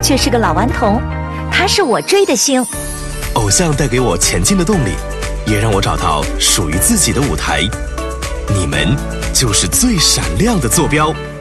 却是个老顽童，他是我追的星。 偶像带给我前进的动力，也让我找到属于自己的舞台。你们就是最闪亮的坐标。